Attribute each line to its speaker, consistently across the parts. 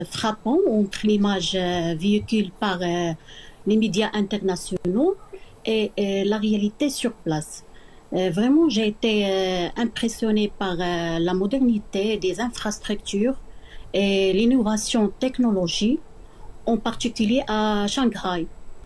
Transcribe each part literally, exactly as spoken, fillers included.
Speaker 1: frappant entre l'image euh, véhiculée par euh, les médias internationaux et, et la réalité sur place. Euh, vraiment, j'ai été euh, impressionnée par euh, la modernité des infrastructures et l'innovation technologique, en particulier à Shanghai.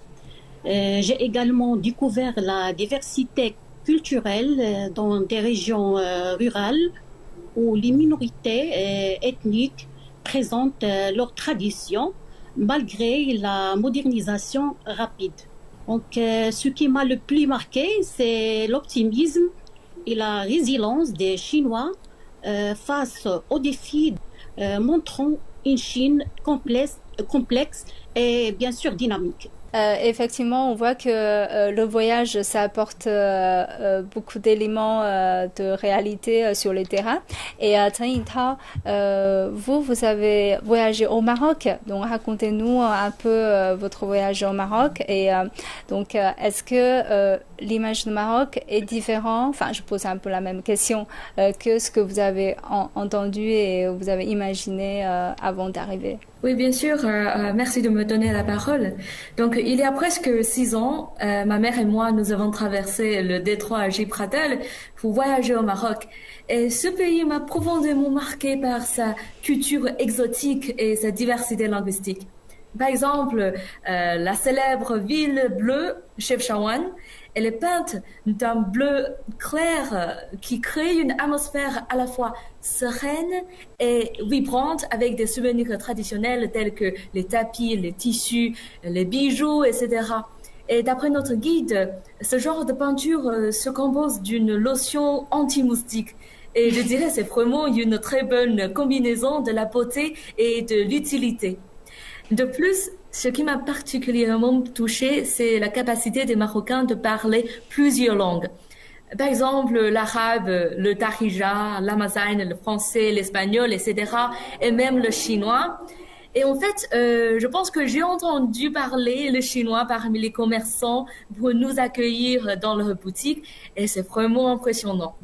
Speaker 1: Euh, j'ai également découvert la diversité culturelle euh, dans des régions euh, rurales où les minorités euh, ethniques présentent euh, leurs traditions malgré la modernisation rapide. Donc, euh, ce qui m'a le plus marqué, c'est l'optimisme et la résilience des Chinois euh, face aux défis, euh, montrant une Chine complexe, complexe et bien sûr dynamique.
Speaker 2: Euh, effectivement, on voit que euh, le voyage, ça apporte euh, euh, beaucoup d'éléments euh, de réalité euh, sur le terrain. Et euh, Chen Yintao, euh, vous, vous avez voyagé au Maroc. Donc, racontez-nous un peu euh, votre voyage au Maroc. Et euh, donc, euh, est-ce que euh, l'image du Maroc est différente? Enfin, je pose un peu la même question euh, que ce que vous avez en, entendu et vous avez imaginé euh, avant d'arriver.
Speaker 3: Oui, bien sûr. Euh, euh, merci de me donner la parole. Donc, il y a presque six ans, euh, ma mère et moi, nous avons traversé le détroit à Gibraltar pour voyager au Maroc. Et ce pays m'a profondément marqué par sa culture exotique et sa diversité linguistique. Par exemple, euh, la célèbre ville bleue, Chefchaouen, elle est peinte d'un bleu clair euh, qui crée une atmosphère à la fois sereine et vibrante avec des souvenirs traditionnels tels que les tapis, les tissus, les bijoux, et cetera. Et d'après notre guide, ce genre de peinture euh, se compose d'une lotion anti-moustique. Et je dirais c'est vraiment une très bonne combinaison de la beauté et de l'utilité. De plus, ce qui m'a particulièrement touchée, c'est la capacité des Marocains de parler plusieurs langues. Par exemple, l'arabe, le darija, l'amazigh, le français, l'espagnol, et cetera, et même le chinois. Et en fait, euh, je pense que j'ai entendu parler le chinois parmi les commerçants pour nous accueillir dans leur boutique, et c'est vraiment impressionnant.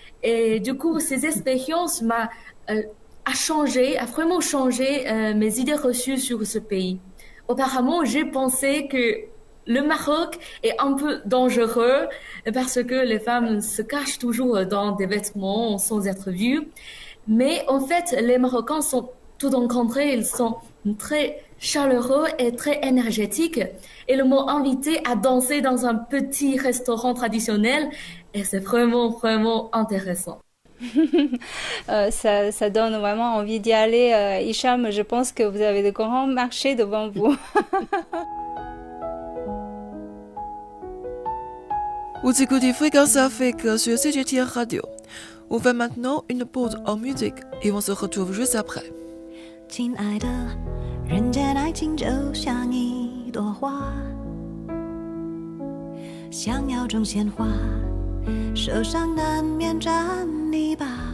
Speaker 3: Et du coup, ces expériences m'a euh, a changé, a vraiment changé euh, mes idées reçues sur ce pays. Auparavant, j'ai pensé que le Maroc est un peu dangereux parce que les femmes se cachent toujours dans des vêtements sans être vues. Mais en fait, les Marocains sont tout au contraire, ils sont très chaleureux et très énergétiques. Et ils m'ont invité à danser dans un petit restaurant traditionnel et c'est vraiment, vraiment intéressant.
Speaker 2: euh, ça, ça donne vraiment envie d'y aller. Euh, Hicham, je pense que vous avez de grands marchés devant vous.
Speaker 4: vous écoutez Fréquence Afrique sur C G T Radio. On fait maintenant une pause en musique et on se retrouve juste après.
Speaker 5: 亲爱的，人间爱情就像一朵花，想要种鲜花，手上难免沾泥巴。